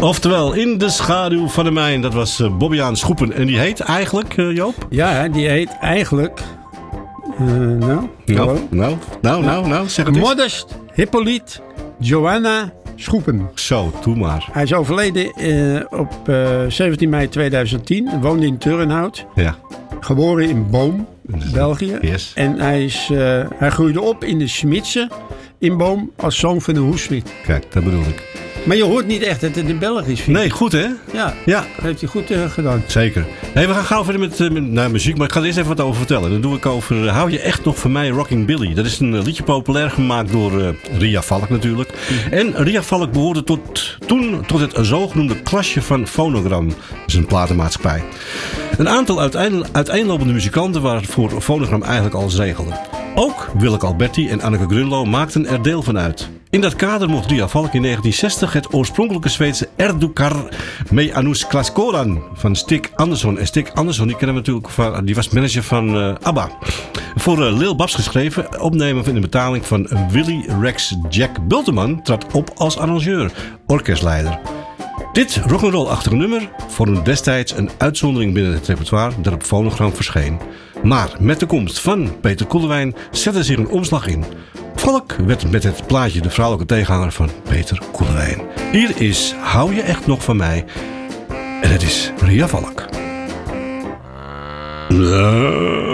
Oftewel, In de schaduw van de mijn. Dat was Bobbejaan Schoepen. En die heet eigenlijk, Joop? Ja, die heet eigenlijk... zeg het eens. Modest Hippolyte Johanna Schoepen. Zo, doe maar. Hij is overleden op 17 mei 2010. Woonde in Turnhout. Ja. Geboren in Boom, België. Yes. En hij groeide op in de Schmitse in Boom als zoon van een hoesmid. Kijk, dat bedoel ik. Maar je hoort niet echt dat het in Belgisch is. Nee, goed hè? Ja, Ja. dat heeft hij goed gedaan. Zeker. Hey, we gaan gauw verder met muziek, maar ik ga er eerst even wat over vertellen. Dan doe ik over Hou je echt nog van mij, Rocking Billy. Dat is een liedje populair gemaakt door Ria Valk natuurlijk. En Ria Valk behoorde toen tot het zogenoemde klasje van Phonogram. Dat is een platenmaatschappij. Een aantal uiteenlopende muzikanten waar het voor Phonogram eigenlijk alles regelde. Ook Willeke Alberti en Anneke Grunlo maakten er deel van uit. In dat kader mocht Ria Valk in 1960 het oorspronkelijke Zweedse Erdukar Me Anus Klaskoran van Stig Andersson. En Stig Andersson, die kennen we natuurlijk die was manager van ABBA. Voor Lil Babs geschreven, opnemen in de betaling van Willy Rex Jack Bulteman trad op als arrangeur, orkestleider. Dit rock'n'roll-achtige nummer vormde destijds een uitzondering binnen het repertoire dat op Phonogram verscheen. Maar met de komst van Peter Koelewijn zette zich een omslag in. Valk werd met het plaatje de vrouwelijke tegenhanger van Peter Koelewijn. Hier is Hou je echt nog van mij? En het is Ria Valk.